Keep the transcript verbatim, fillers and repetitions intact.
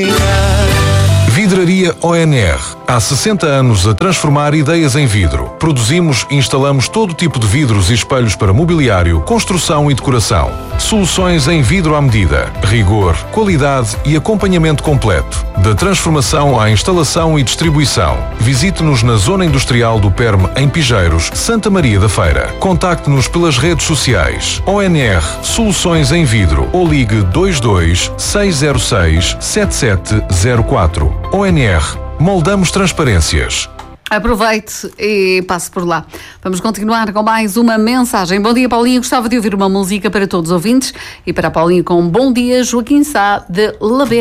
Vidraria O N R. Há sessenta anos a transformar ideias em vidro. Produzimos e instalamos todo tipo de vidros e espelhos para mobiliário, construção e decoração. Soluções em vidro à medida. Rigor, qualidade e acompanhamento completo. Da transformação à instalação e distribuição. Visite-nos na Zona Industrial do Perme, em Pigeiros, Santa Maria da Feira. Contacte-nos pelas redes sociais. O N R Soluções em Vidro ou ligue dois dois seis zero seis sete sete zero quatro. O N R. Moldamos transparências. Aproveite e passe por lá. Vamos continuar com mais uma mensagem. Bom dia, Paulinho. Gostava de ouvir uma música para todos os ouvintes e para Paulinho com um bom dia, Joaquim Sá de Labé.